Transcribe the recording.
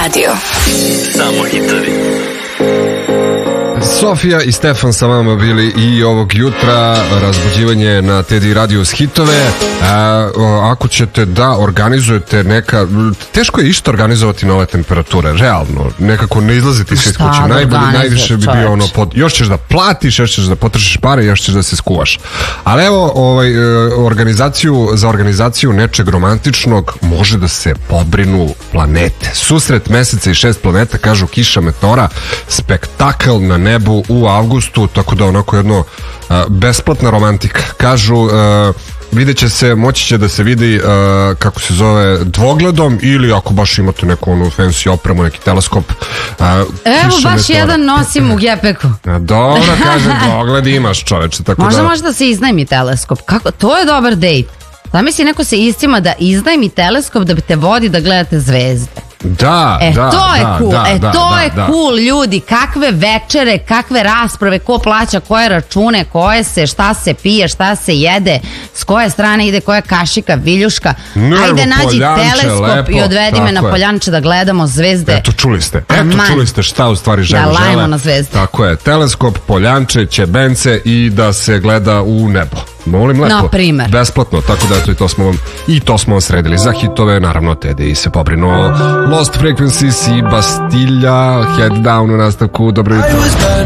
Radio. Samo hitovi. Sofija i Stefan sa vama bili i ovog jutra, razbuđivanje na Teddy Radio s hitove. Ako ćete da organizujete neka, teško je išta organizovati na ove temperature, realno, nekako ne izlaziti se iz kuće, najviše bi bio ono, još ćeš da platiš, još ćeš da potrošiš pare, još ćeš da se skuvaš. Ali evo, za organizaciju nečeg romantičnog može da se pobrinu planete. Susret meseca i 6 planeta, kažu Kiša Meteora, spektakl na nebu u avgustu, tako da onako jedno besplatna romantika. Kažu, vidjet će se, moći će da se vidi kako se zove, dvogledom, ili ako baš imate neku onu fancy opremu, neki teleskop. Evo baš jedan nosim u gepeku. Dobro, kaže, dvogled imaš, čoveče. Možda može da se iznajmi teleskop. Kako? To je dobar dejt. Zamisli, neko se istima da iznajmi teleskop da bi te vodi da gledate zvezde. Da, to je cool, ljudi. Kakve večere, kakve rasprave, ko plaća koje račune, šta se pije, šta se jede, s koje strane ide koja kašika, viljuška. Ajde, nađi teleskop i odvedi me na Poljanče da gledamo zvezde. Eto, čuli ste šta u stvari žene žele. Da lajemo na zvezde. Tako je, teleskop, Poljanče, Ćebence i da se gleda u nebo. Molim lepo. Na primer. Besplatno, tako da eto i to smo vam sredili za hitove, naravno Teddy se pobrinuo. Lost Frequencies i Bastilla, Head Down u nastavku, dobro jutro.